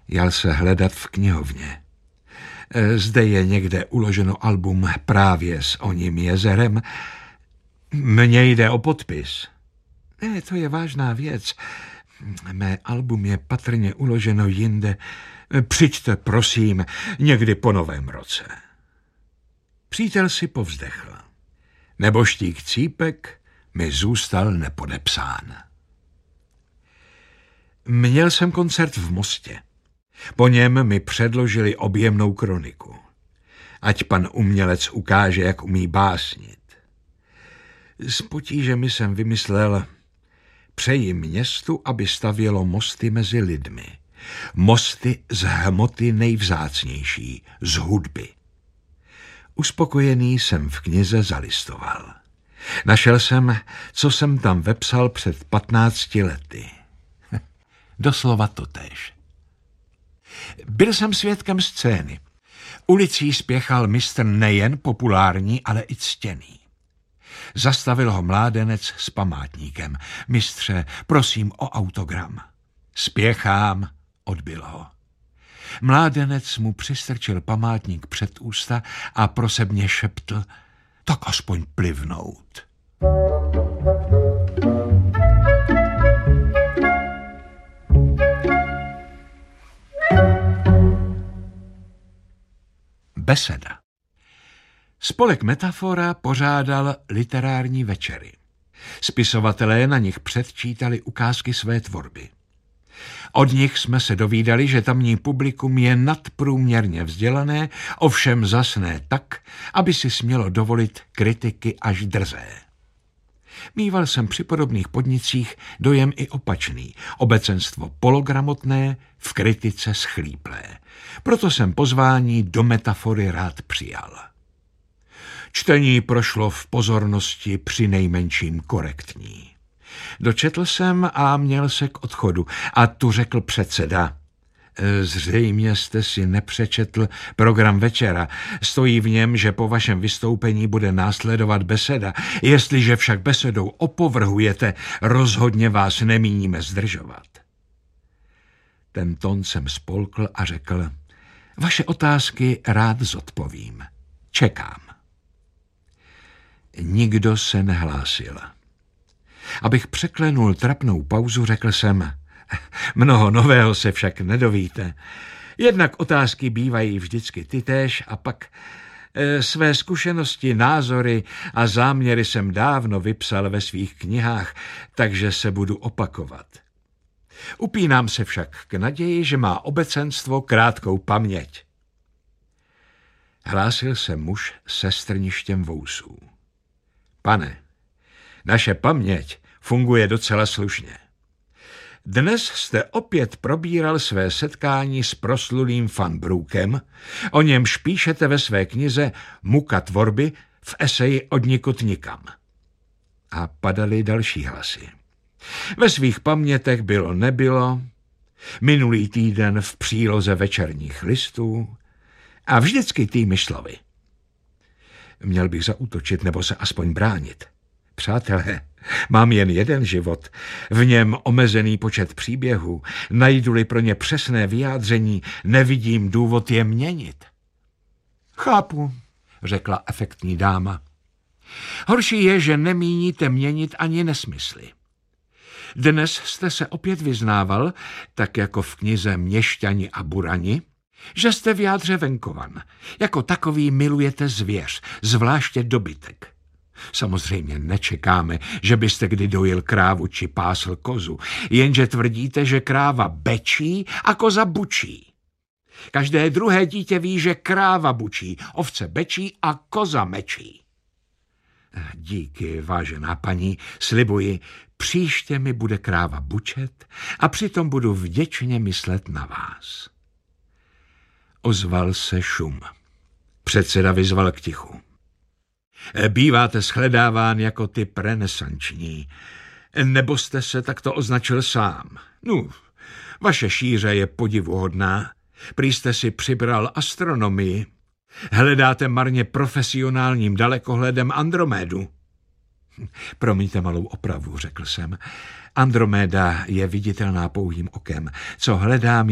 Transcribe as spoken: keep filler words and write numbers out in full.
Jal se hledat v knihovně. Zde je někde uloženo album Právě s oním jezerem. Mně jde o podpis. Ne, to je vážná věc. Mé album je patrně uloženo jinde. Přijďte, prosím, někdy po novém roce. Přítel si povzdechl. Neboštík Cípek mi zůstal nepodepsán. Měl jsem koncert v Mostě. Po něm mi předložili objemnou kroniku. Ať pan umělec ukáže, jak umí básnit. S potížemi jsem vymyslel, přeji městu, aby stavělo mosty mezi lidmi. Mosty z hmoty nejvzácnější, z hudby. Uspokojený jsem v knize zalistoval. Našel jsem, co jsem tam vepsal před patnácti lety. Doslova totéž. Byl jsem svědkem scény. Ulicí spěchal mistr nejen populární, ale i ctěný. Zastavil ho mládenec s památníkem. Mistře, prosím o autogram. Spěchám, odbyl ho. Mládenec mu přistrčil památník před ústa a prosebně šeptl, tak aspoň plivnout. Beseda. Spolek Metafora pořádal literární večery. Spisovatelé na nich předčítali ukázky své tvorby. Od nich jsme se dovídali, že tamní publikum je nadprůměrně vzdělané, ovšem zas ne tak, aby si smělo dovolit kritiky až drzé. Mýval jsem při podobných podnicích dojem i opačný, obecenstvo pologramotné, v kritice schlíplé. Proto jsem pozvání do Metafory rád přijal. Čtení prošlo v pozornosti přinejmenším korektní. Dočetl jsem a měl se k odchodu a tu řekl předseda. Zřejmě jste si nepřečetl program večera. Stojí v něm, že po vašem vystoupení bude následovat beseda. Jestliže však besedou opovrhujete, rozhodně vás nemíníme zdržovat. Ten tón jsem spolkl a řekl, vaše otázky rád zodpovím. Čekám. Nikdo se nehlásil. Abych překlenul trapnou pauzu, řekl jsem, mnoho nového se však nedovíte. Jednak otázky bývají vždycky tytéž a pak e, své zkušenosti, názory a záměry jsem dávno vypsal ve svých knihách, takže se budu opakovat. Upínám se však k naději, že má obecenstvo krátkou paměť. Hlásil se muž se strništěm vousů. Pane, naše paměť funguje docela slušně. Dnes jste opět probíral své setkání s proslulým Van Brookem, o němž píšete ve své knize Muka tvorby v eseji Odnikud nikam. A padaly další hlasy. Ve svých pamětech bylo nebylo, minulý týden v příloze večerních listů a vždycky tými slovy. Měl bych zaútočit nebo se aspoň bránit. Přátelé, mám jen jeden život, v něm omezený počet příběhů, najdu-li pro ně přesné vyjádření, nevidím důvod je měnit. Chápu, řekla efektní dáma. Horší je, že nemíníte měnit ani nesmysly. Dnes jste se opět vyznával, tak jako v knize Měšťani a burani, že jste v jádře venkovan. Jako takový milujete zvěř, zvláště dobytek. Samozřejmě nečekáme, že byste kdy dojil krávu či pásl kozu, jenže tvrdíte, že kráva bečí a koza bučí. Každé druhé dítě ví, že kráva bučí, ovce bečí a koza mečí. Díky, vážená paní, slibuji, příště mi bude kráva bučet a přitom budu vděčně myslet na vás. Ozval se šum. Předseda vyzval k tichu. Býváte shledáván jako typ renesanční, nebo jste se takto označil sám? No, vaše šíře je podivuhodná. Prý jste si přibral astronomii. Hledáte marně profesionálním dalekohledem Andromédu. Promiňte malou opravu, řekl jsem. Androméda je viditelná pouhým okem. Co hledám,